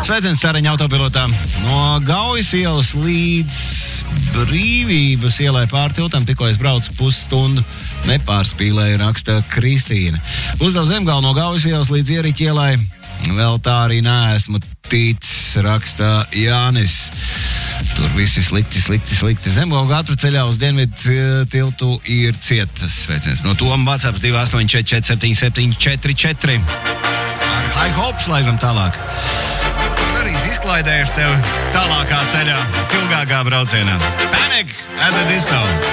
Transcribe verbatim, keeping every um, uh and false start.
Sveiciens Stariņa autopilotā. No Gaujas ielas līdz Brīvības ielai pārtiltam tikko es braucu pusstundu. Nepārspīlēju, raksta Kristīna. Uzdev Zemgala no Gaujas ielas līdz Ieriķa ielai. Vēl tā arī neesmu ticis, raksta Jānis. Tur visi slikti, slikti, slikti. Zemgala gatra ceļā uz dienvidu tiltu ir cietas. Sveiciens no Toma. WhatsApp divi astoņi četri četri septiņi septiņi četri četri. Ar high hopes laižam tālāk. Arī izklaidējuši tevi tālākā ceļā, ilgākā braucienā. Panic at the disco.